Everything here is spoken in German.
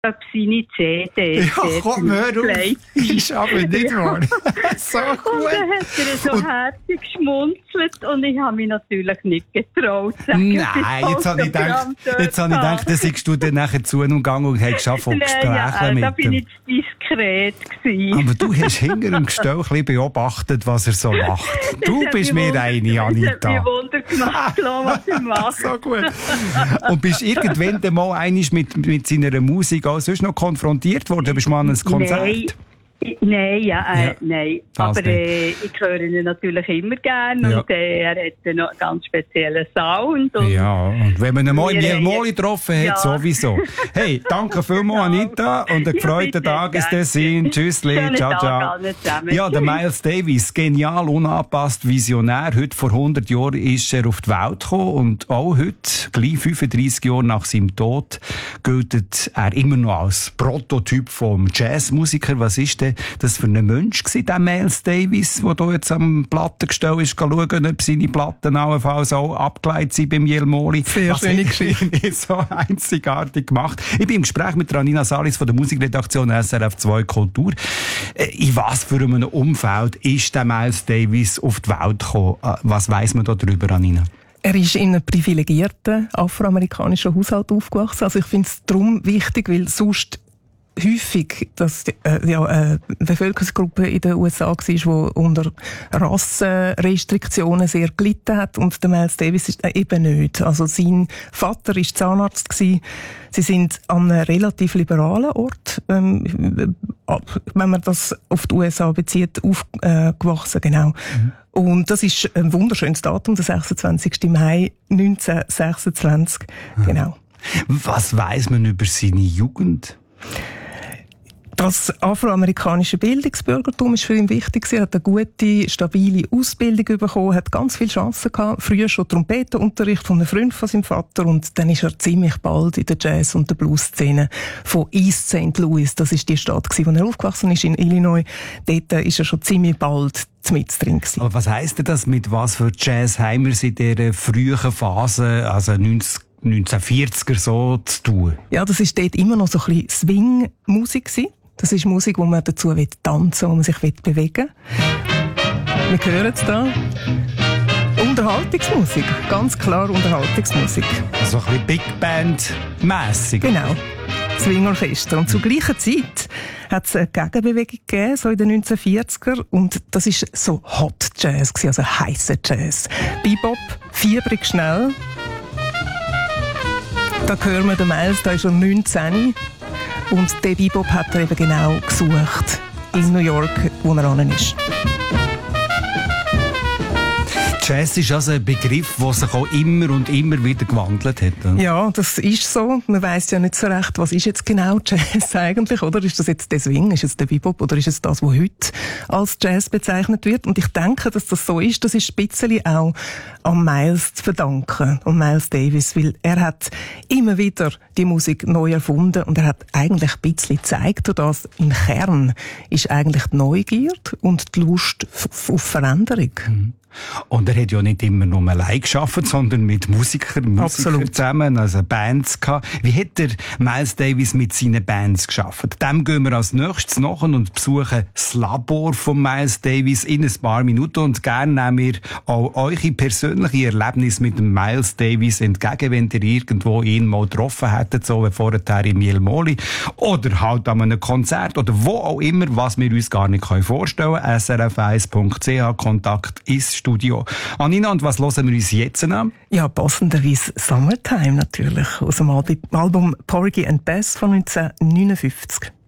ob seine CD. Ja, komm, hör auf. Ist aber nicht wahr. So gut. Und dann hat er so herzig geschmunzelt und ich habe mich natürlich nicht getraut zu sagen. Nein, jetzt habe ich gedacht, da siehst du dann nachher zu und gegangen und hast schon von Gesprächen mit da bin ich zu diskret gewesen. Aber du hast hinter dem Gestell ein bisschen beobachtet, was er so macht. Du bist mir eine, Anita. Das hat mich Wunder gemacht, was er macht. So gut. Und bist irgendwann dann mal einmal mit seiner Musik auch sonst noch konfrontiert worden? Bist du mal an ein Konzert? Nein. Aber ich höre ihn natürlich immer gerne und er hat einen ganz speziellen Sound. Und und wenn man ihn mal im Jelmoli getroffen hat, sowieso. Hey, danke vielmals, Anita, und einen gefreuten Tag ist der Sinn. Tschüssli, ciao, ciao. Ja, der Miles Davis, genial, unangepasst, visionär. Heute vor 100 Jahren ist er auf die Welt gekommen und auch heute, gleich 35 Jahre nach seinem Tod, gilt er immer noch als Prototyp vom Jazzmusiker. Was ist denn das für ein Mensch gewesen, der Miles Davis, der hier jetzt am Plattengestell ist, schauen, ob seine Platten allenfalls auch abgeleitet sind beim Jelmoli. Sehr schöne Geschichte. So einzigartig gemacht. Ich bin im Gespräch mit Ranina Salis von der Musikredaktion SRF 2 Kultur. In was für einem Umfeld ist der Miles Davis auf die Welt gekommen? Was weiss man darüber, Ranina? Er ist in einem privilegierten afroamerikanischen Haushalt aufgewachsen. Also ich finde es darum wichtig, weil sonst häufig, dass eine Bevölkerungsgruppe in den USA war, die unter Rassenrestriktionen sehr gelitten hat und der Miles Davis ist eben nicht. Also sein Vater war Zahnarzt gewesen. Sie sind an einem relativ liberalen Ort, wenn man das auf die USA bezieht, aufgewachsen, genau. Und das ist ein wunderschönes Datum, der 26. Mai 1926, genau. Was weiss man über seine Jugend? Das afroamerikanische Bildungsbürgertum ist für ihn wichtig. Er hat eine gute, stabile Ausbildung bekommen, hat ganz viele Chancen gehabt. Früher schon Trompetenunterricht von einem Freund von seinem Vater und dann ist er ziemlich bald in der Jazz- und der Blues-Szene von East St. Louis. Das ist die Stadt, wo er aufgewachsen ist, in Illinois. Dort ist er schon ziemlich bald mit drin gewesen. Aber was heisst denn das, mit was für Jazz haben wir in dieser frühen Phase, also 1940er so zu tun? Ja, das ist dort immer noch so ein bisschen Swing-Musik gewesen. Das ist Musik, wo man dazu tanzen will, wo man sich bewegen will. Wir hören es da. Unterhaltungsmusik. Ganz klar Unterhaltungsmusik. Also ein bisschen Big Band-mässig. Genau. Swingorchester. Und zur gleichen Zeit hat es eine Gegenbewegung gegeben, so in den 1940er. Und das war so Hot Jazz, also heißer Jazz. Bebop, fiebrig schnell. Da hören wir den Miles, da ist er 19. Und den Bebop hat er eben genau gesucht in New York, wo er an ist. Jazz ist also ein Begriff, der sich auch immer und immer wieder gewandelt hat. Oder? Ja, das ist so. Man weiss ja nicht so recht, was ist jetzt genau Jazz eigentlich, oder? Ist das jetzt der Swing, ist es der Bebop oder ist es das, was heute als Jazz bezeichnet wird? Und ich denke, dass das so ist, das ist ein bisschen auch an Miles zu verdanken, an Miles Davis, weil er hat immer wieder die Musik neu erfunden und er hat eigentlich ein bisschen gezeigt, dass im Kern ist eigentlich die Neugierde und die Lust auf Veränderung. Mhm. Und er hat ja nicht immer nur allein gearbeitet, sondern mit Musikern zusammen, also Bands gehabt. Wie hat der Miles Davis mit seinen Bands gearbeitet? Dem gehen wir als nächstes nach und besuchen das Labor von Miles Davis in ein paar Minuten und gerne nehmen wir auch eure persönliche Erlebnisse mit dem Miles Davis entgegen, wenn ihr irgendwo ihn mal getroffen hättet, so wie vorher im Jelmoli oder halt an einem Konzert oder wo auch immer, was wir uns gar nicht vorstellen können. srf1.ch, Kontakt ist Studio. Anina, und was hören wir uns jetzt an? Ja, passenderweise Summertime natürlich, aus dem Album Porgy and Bess von 1959.